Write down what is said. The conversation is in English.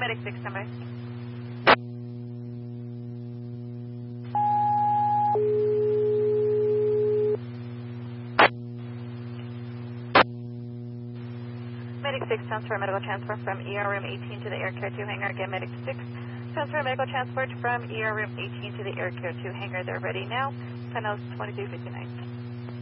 Medic 6, standby. Medic 6, transfer medical transport from ER room 18 to the Air Care 2 hangar. Again, Medic 6, transfer medical transport from ER room 18 to the Air Care 2 hangar. They're ready now. Final 2359.